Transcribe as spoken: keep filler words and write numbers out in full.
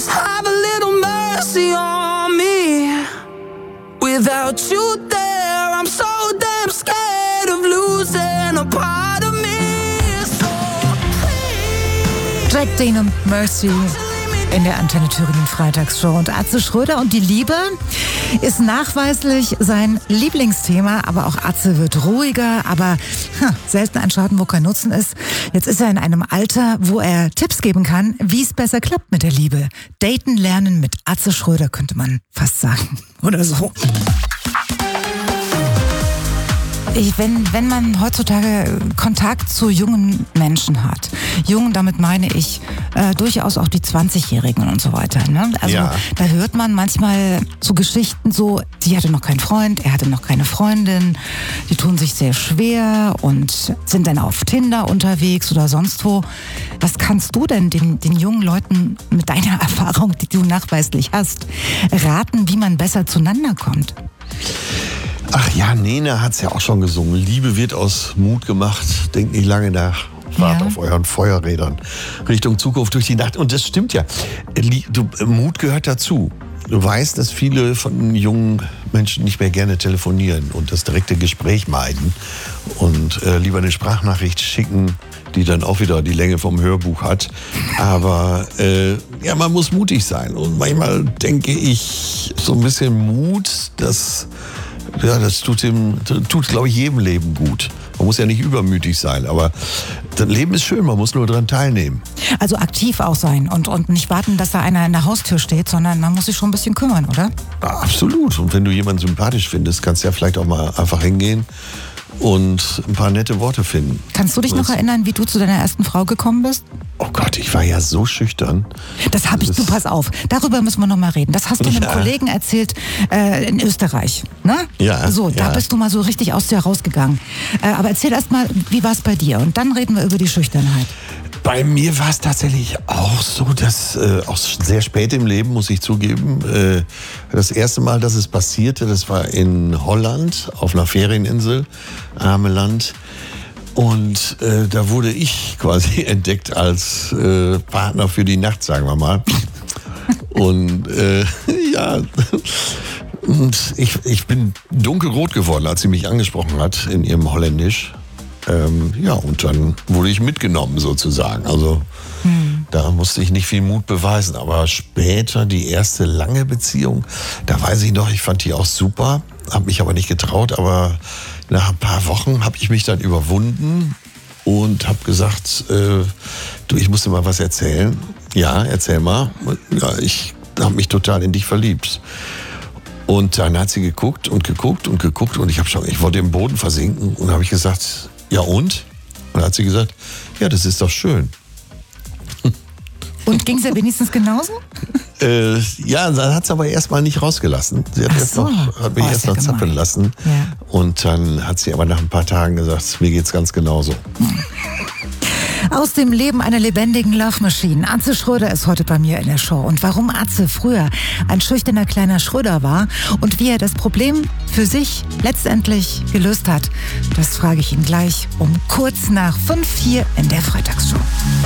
have a little mercy on me. Without you there, I'm so damn scared of losing a part of me. So please, Jack Dean und Mercy in der Antenne Thüringen Freitagsshow. Und Atze Schröder und die Liebe ist nachweislich sein Lieblingsthema. Aber auch Atze wird ruhiger, aber hm, selten ein Schaden, wo kein Nutzen ist. Jetzt ist er in einem Alter, wo er Tipps geben kann, wie es besser klappt mit der Liebe. Daten lernen mit Atze Schröder, könnte man fast sagen. Oder so. Ich, wenn, wenn man heutzutage Kontakt zu jungen Menschen hat, jung, damit meine ich äh, durchaus auch die zwanzigjährigen und so weiter. Ne? Also ja. Da hört man manchmal so Geschichten so, sie hatte noch keinen Freund, er hatte noch keine Freundin, die tun sich sehr schwer und sind dann auf Tinder unterwegs oder sonst wo. Was kannst du denn den, den jungen Leuten mit deiner Erfahrung, die du nachweislich hast, raten, wie man besser zueinander kommt? Ach ja, Nena hat's ja auch schon gesungen. Liebe wird aus Mut gemacht. Denkt nicht lange nach. Fahrt Ja. auf euren Feuerrädern Richtung Zukunft durch die Nacht. Und das stimmt ja. Du, Mut gehört dazu. Du weißt, dass viele von jungen Menschen nicht mehr gerne telefonieren und das direkte Gespräch meiden und äh, lieber eine Sprachnachricht schicken, die dann auch wieder die Länge vom Hörbuch hat. Aber äh, ja, man muss mutig sein. Und manchmal denke ich, so ein bisschen Mut, das Ja, das tut, dem, tut, glaube ich, jedem Leben gut. Man muss ja nicht übermütig sein, aber das Leben ist schön, man muss nur daran teilnehmen. Also aktiv auch sein und, und nicht warten, dass da einer in der Haustür steht, sondern man muss sich schon ein bisschen kümmern, oder? Ja, absolut. Und wenn du jemanden sympathisch findest, kannst du ja vielleicht auch mal einfach hingehen und ein paar nette Worte finden. Kannst du dich noch Das- erinnern, wie du zu deiner ersten Frau gekommen bist? Oh Gott, ich war ja so schüchtern. Das habe ich, Das du ist- pass auf, darüber müssen wir noch mal reden. Das hast du einem Ja. Kollegen erzählt äh, in Österreich, ne? Ja, So, da ja. bist du mal so richtig aus dir rausgegangen. Äh, aber erzähl erst mal, wie war es bei dir? Und dann reden wir über die Schüchternheit. Bei mir war es tatsächlich auch so, dass äh, auch sehr spät im Leben, muss ich zugeben, äh, das erste Mal, dass es passierte, das war in Holland auf einer Ferieninsel, Ameland. Und äh, da wurde ich quasi entdeckt als äh, Partner für die Nacht, sagen wir mal. Und äh, ja, und ich, ich bin dunkelrot geworden, als sie mich angesprochen hat in ihrem Holländisch. Ähm, ja, und dann wurde ich mitgenommen sozusagen. Also da musste ich nicht viel Mut beweisen. Aber später die erste lange Beziehung, da weiß ich noch, ich fand die auch super, habe mich aber nicht getraut. Aber nach ein paar Wochen habe ich mich dann überwunden und habe gesagt, äh, du, ich muss dir mal was erzählen. Ja, erzähl mal. Ja, ich habe mich total in dich verliebt. Und dann hat sie geguckt und geguckt und geguckt und ich habe schon, ich wollte im Boden versinken und habe ich gesagt, ja und? Und dann hat sie gesagt, ja, das ist doch schön. Und ging es ja wenigstens genauso? Äh, ja, dann hat sie aber erstmal nicht rausgelassen. Sie hat, Ach erst so. noch, hat mich Oh, ist erst ja noch zappeln gemein. lassen. Ja. Und dann hat sie aber nach ein paar Tagen gesagt, mir geht's ganz genauso. Aus dem Leben einer lebendigen Love Machine. Atze Schröder ist heute bei mir in der Show. Und warum Atze früher ein schüchterner kleiner Schröder war und wie er das Problem für sich letztendlich gelöst hat, das frage ich ihn gleich um kurz nach fünf hier in der Freitagsshow.